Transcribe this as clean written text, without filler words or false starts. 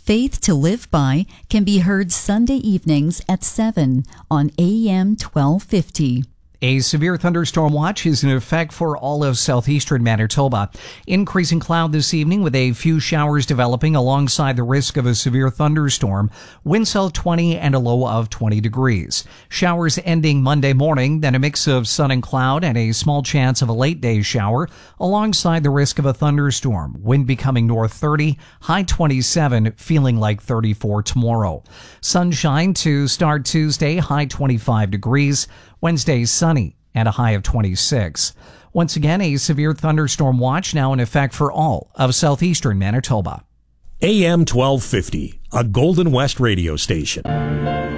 Faith to Live By can be heard Sunday evenings at 7 on AM 1250. A severe thunderstorm watch is in effect for all of southeastern Manitoba. Increasing cloud this evening with a few showers developing alongside the risk of a severe thunderstorm. Winds held 20 and a low of 20 degrees. Showers ending Monday morning, then a mix of sun and cloud and a small chance of a late day shower alongside the risk of a thunderstorm. Wind becoming north 30, high 27, feeling like 34 tomorrow. Sunshine to start Tuesday, high 25 degrees. Wednesday, sunny and a high of 26. Once again, a severe thunderstorm watch now in effect for all of southeastern Manitoba. AM 1250, a Golden West radio station.